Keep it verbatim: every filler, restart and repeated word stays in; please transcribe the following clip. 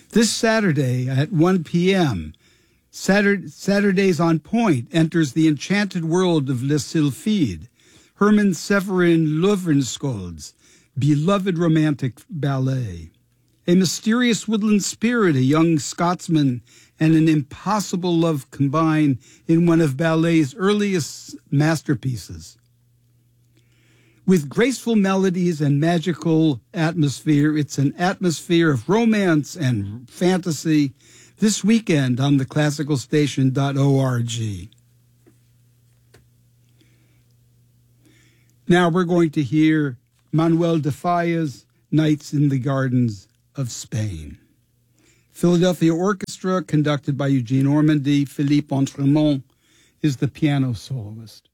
This Saturday at one p.m., Saturday, Saturdays on Point enters the enchanted world of Les Sylphides, Herman Severin Loewenskold's beloved romantic ballet. A mysterious woodland spirit, a young Scotsman, and an impossible love combine in one of ballet's earliest masterpieces. With graceful melodies and magical atmosphere, it's an atmosphere of romance and fantasy this weekend on the classical station dot org. Now we're going to hear Manuel de Falla's Nights in the Gardens of Spain. Philadelphia Orchestra, conducted by Eugene Ormandy. Philippe Entremont is the piano soloist.